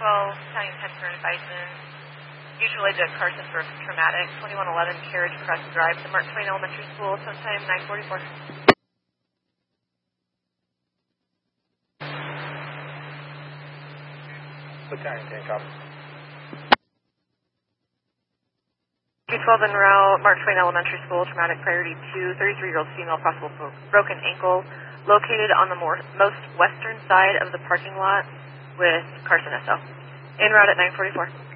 Italian 10 for Bison. Usually to Carson for traumatic. 2111 carriage across the drive to Mark Twain Elementary School, sometime 9:44. Battalion 10, copy. 212 en route, Mark Twain Elementary School, traumatic priority 2, 33-year-old female, possible broken ankle, located on the most western side of the parking lot with Carson SO. En route at 9:44.